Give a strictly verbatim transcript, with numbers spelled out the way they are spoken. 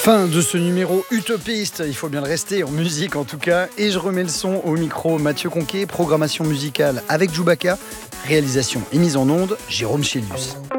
Fin de ce numéro utopiste, il faut bien le rester, en musique en tout cas. Et je remets le son au micro Mathieu Conquet, programmation musicale avec Djoubaka, réalisation et mise en onde Jérôme Chélius.